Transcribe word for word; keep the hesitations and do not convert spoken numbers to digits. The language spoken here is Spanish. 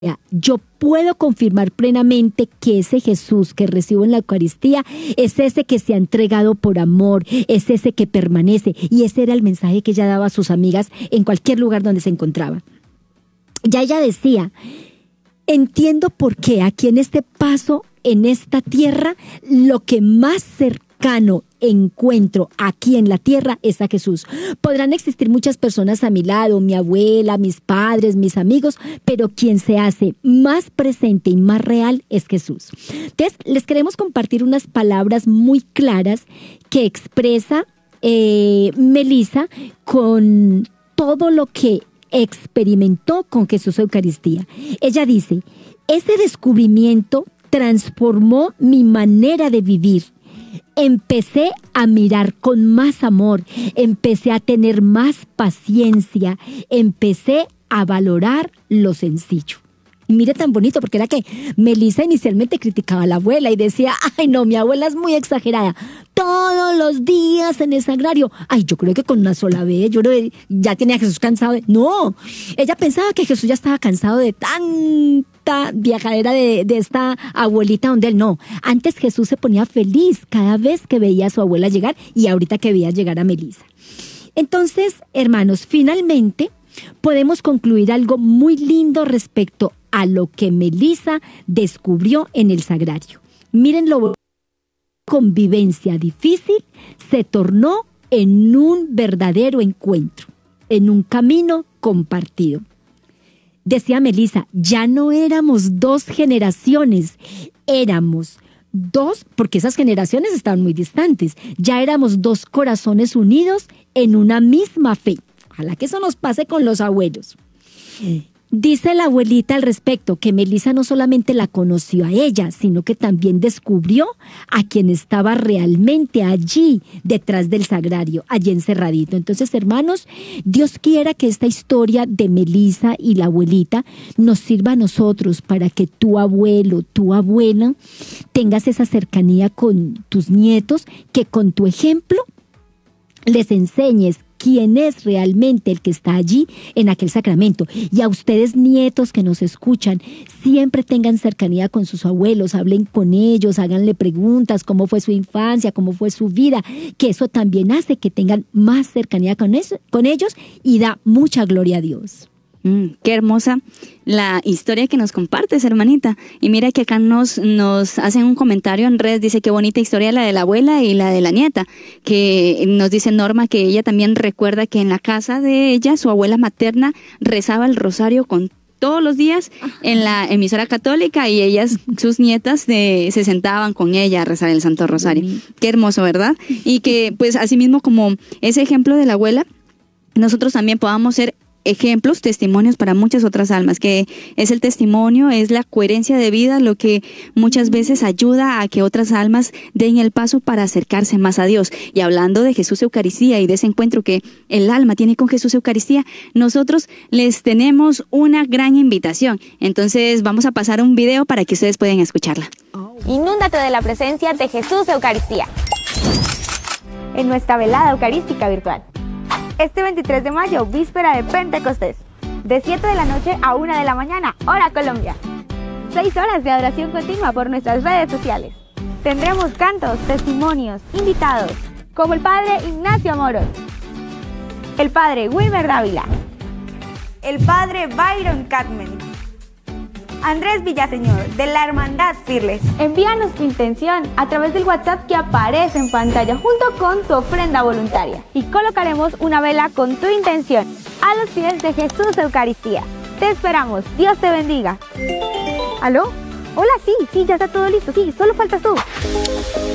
Yo puedo confirmar plenamente que ese Jesús que recibo en la Eucaristía es ese que se ha entregado por amor, es ese que permanece, y ese era el mensaje que ella daba a sus amigas en cualquier lugar donde se encontraba. Ya ella decía: entiendo por qué aquí en este paso, en esta tierra, lo que más cercano encuentro aquí en la tierra es a Jesús. Podrán existir muchas personas a mi lado, mi abuela, mis padres, mis amigos, pero quien se hace más presente y más real es Jesús. Entonces, les queremos compartir unas palabras muy claras que expresa eh, Melissa con todo lo que experimentó con Jesús Eucaristía. Ella dice: ese descubrimiento transformó mi manera de vivir. Empecé a mirar con más amor, empecé a tener más paciencia, empecé a valorar lo sencillo. Y mire tan bonito, porque era que Melissa inicialmente criticaba a la abuela y decía: ay no, mi abuela es muy exagerada, todos los días en el sagrario. Ay, yo creo que con una sola vez, yo creo que ya tenía a Jesús cansado de... No, ella pensaba que Jesús ya estaba cansado de tanta viajadera de, de esta abuelita donde él no. Antes Jesús se ponía feliz cada vez que veía a su abuela llegar, y ahorita que veía llegar a Melissa. Entonces, hermanos, finalmente podemos concluir algo muy lindo respecto a lo que Melissa descubrió en el sagrario. Miren, lo convivencia difícil se tornó en un verdadero encuentro, en un camino compartido. Decía Melissa: ya no éramos dos generaciones, éramos dos, porque esas generaciones estaban muy distantes, ya éramos dos corazones unidos en una misma fe. Ojalá que eso nos pase con los abuelos. Dice la abuelita al respecto que Melissa no solamente la conoció a ella, sino que también descubrió a quien estaba realmente allí detrás del sagrario, allí encerradito. Entonces, hermanos, Dios quiera que esta historia de Melissa y la abuelita nos sirva a nosotros para que tu abuelo, tu abuela, tengas esa cercanía con tus nietos, que con tu ejemplo les enseñes quién es realmente el que está allí en aquel sacramento. Y a ustedes, nietos que nos escuchan, siempre tengan cercanía con sus abuelos, hablen con ellos, háganle preguntas, cómo fue su infancia, cómo fue su vida, que eso también hace que tengan más cercanía con, eso, con ellos, y da mucha gloria a Dios. Mm, qué hermosa la historia que nos compartes, hermanita. Y mira que acá nos, nos hacen un comentario en redes, dice: qué bonita historia la de la abuela y la de la nieta. Que nos dice Norma que ella también recuerda que en la casa de ella, su abuela materna rezaba el rosario con todos los días en la emisora católica, y ellas, sus nietas, de, se sentaban con ella a rezar el Santo Rosario. Qué hermoso, ¿verdad? Y que pues así mismo, como ese ejemplo de la abuela, nosotros también podamos ser ejemplos, testimonios para muchas otras almas, que es el testimonio, es la coherencia de vida lo que muchas veces ayuda a que otras almas den el paso para acercarse más a Dios. Y hablando de Jesús Eucaristía y de ese encuentro que el alma tiene con Jesús Eucaristía, nosotros les tenemos una gran invitación. Entonces vamos a pasar un video para que ustedes puedan escucharla. Inúndate de la presencia de Jesús Eucaristía en nuestra velada eucarística virtual. Este veintitrés de mayo, víspera de Pentecostés, de siete de la noche a una de la mañana, hora Colombia. Seis horas de adoración continua por nuestras redes sociales. Tendremos cantos, testimonios, invitados, como el padre Ignacio Moros, el padre Wilmer Dávila, el padre Byron Catman, Andrés Villaseñor, de la Hermandad Fearless. Envíanos tu intención a través del WhatsApp que aparece en pantalla junto con tu ofrenda voluntaria, y colocaremos una vela con tu intención a los pies de Jesús Eucaristía. Te esperamos. Dios te bendiga. ¿Aló? Hola, sí, sí, ya está todo listo. Sí, solo faltas tú.